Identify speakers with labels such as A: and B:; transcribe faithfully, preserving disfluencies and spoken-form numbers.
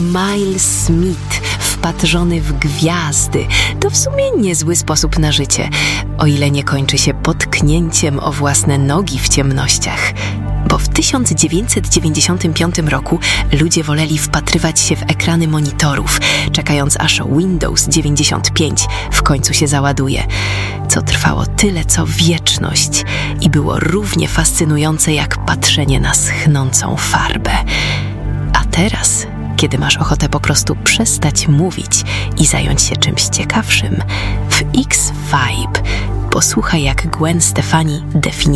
A: Miles Smith wpatrzony w gwiazdy. To w sumie niezły sposób na życie, o ile nie kończy się potknięciem o własne nogi w ciemnościach. Bo w tysiąc dziewięćset dziewięćdziesiątym piątym roku ludzie woleli wpatrywać się w ekrany monitorów, czekając aż Windows dziewięćdziesiąt pięć w końcu się załaduje, co trwało tyle co wieczność i było równie fascynujące jak patrzenie na schnącą farbę. A teraz, kiedy masz ochotę po prostu przestać mówić i zająć się czymś ciekawszym, w X-Vibe posłuchaj, jak Gwen Stefani definiuje